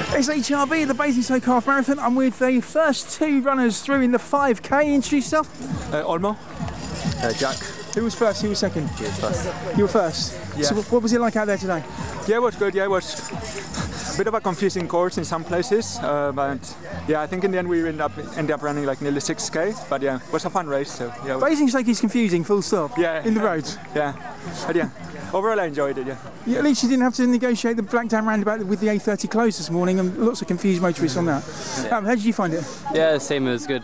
It's HRB, the Basingstoke Half Marathon. I'm with the first two runners through in the 5K. Introduce yourself. Olmo. Jack. Who was first? Who was second? You were first. You were first? Yeah. So what was it like out there today? Yeah, it was good. Yeah, it was a bit of a confusing course in some places. But yeah, I think in the end we ended up running like nearly 6K. But yeah, it was a fun race. So yeah. Basingstoke is confusing, full stop. Yeah. In the roads. Yeah. But yeah. Overall, I enjoyed it, yeah. At least you didn't have to negotiate the Blackdown roundabout with the A30 closed this morning, and lots of confused motorists on that. Yeah. How did you find it? Yeah, same as good.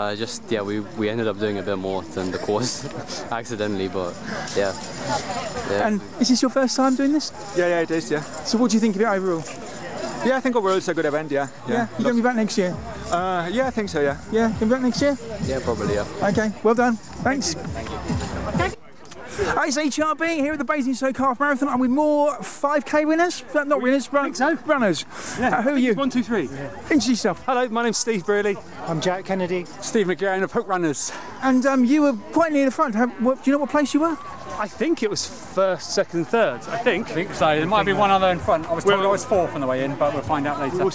We ended up doing a bit more than the course accidentally, but yeah. And is this your first time doing this? Yeah, it is, yeah. So what do you think of it overall? Yeah, I think overall it's a good event, yeah. Yeah, you're going to be back next year? Yeah, I think so, yeah. Yeah, going to be back next year? Yeah, probably, yeah. Okay, well done. Thanks. Thank you. It's HRB here at the Basingstoke Half Marathon. I'm with more 5K winners. Not winners, runners. Yeah, who are you? 1, 2, 3. Yeah. Introduce yourself. Hello, my name's Steve Brearley. I'm Jack Kennedy. Steve McGarren of Hook Runners. And you were quite near the front. Do you know what place you were? I think it was first, second, third. I think so. There might be one other in front. I was told I was fourth on the way in, but we'll find out later.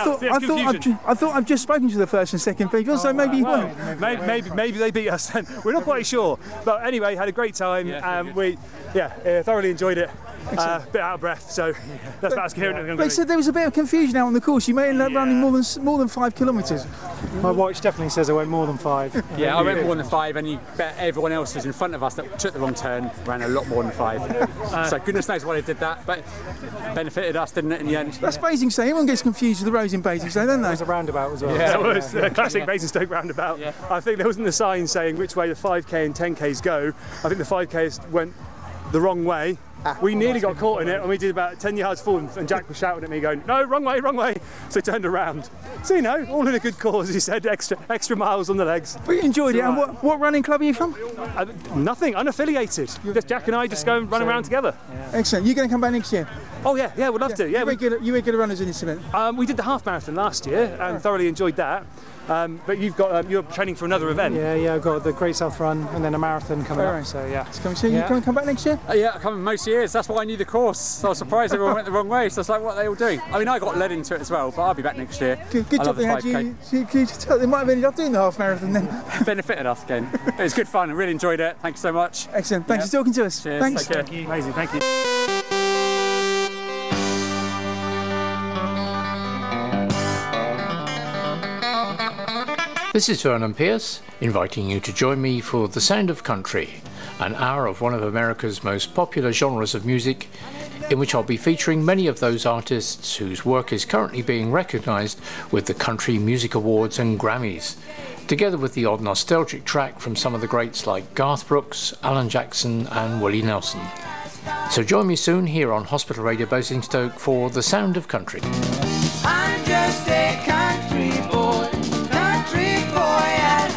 I thought I've just spoken to the first and second people, so maybe you weren't. Maybe they beat us then. We're not quite sure. But anyway, had a great time. We thoroughly enjoyed it. A bit out of breath, so that's about as coherent as I'm going to be. They said there was a bit of confusion out on the course. You may end up running more than 5 kilometres. My watch definitely says I went more than 5. Yeah, I went more than 5, and you bet everyone else was in front of us that took the wrong turn ran a lot more than 5. So goodness knows why they did that, but benefited us, didn't it, in the end? That's Basingstoke. Everyone gets confused with the roads in Basingstoke, don't they? There's a roundabout as well. Yeah, it was a classic Basingstoke roundabout. Yeah. I think there wasn't a sign saying which way the 5K and 10Ks go. I think the 5Ks went the wrong way. We nearly got caught in it, and we did about 10 yards forward, and Jack was shouting at me going, no, wrong way, so he turned around. So all in a good cause, he said, extra miles on the legs. But you enjoyed it, and what running club are you from? Nothing, unaffiliated. Just Jack and I just go and run around together. Yeah. Excellent. You're going to come back next year? Oh yeah, we'd love to. Yeah, you regular runners in this event? We did the half marathon last year and thoroughly enjoyed that. But you're training for another event. Yeah, I've got the Great South Run and then a marathon coming up. So yeah. You can come back next year? Yeah, I come most years. That's why I knew the course. So I was surprised everyone went the wrong way. So it's like, what are they all doing? I mean, I got led into it as well, but I'll be back next year. Good job they had you. They might have ended up doing the half marathon then. Benefited us again. It was good fun. I really enjoyed it. Thank you so much. Excellent. Thanks for talking to us. Cheers. Thanks. Thank you. Amazing. Thank you. This is Vernon Pierce, inviting you to join me for The Sound of Country, an hour of one of America's most popular genres of music, in which I'll be featuring many of those artists whose work is currently being recognised with the Country Music Awards and Grammys, together with the odd nostalgic track from some of the greats like Garth Brooks, Alan Jackson and Willie Nelson. So join me soon here on Hospital Radio Basingstoke for The Sound of Country. I'm just a country boy at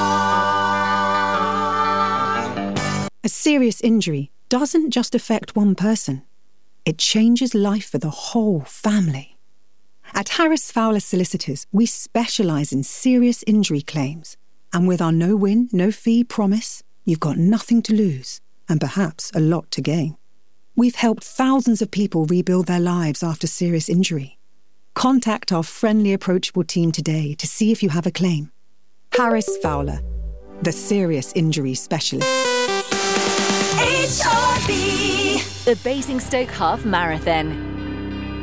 heart. A serious injury doesn't just affect one person. It changes life for the whole family. At Harris Fowler Solicitors, we specialise in serious injury claims. And with our no-win, no-fee promise, you've got nothing to lose and perhaps a lot to gain. We've helped thousands of people rebuild their lives after serious injury. Contact our friendly, approachable team today to see if you have a claim. Harris Fowler, the serious injury specialist. HRB. The Basingstoke Half Marathon.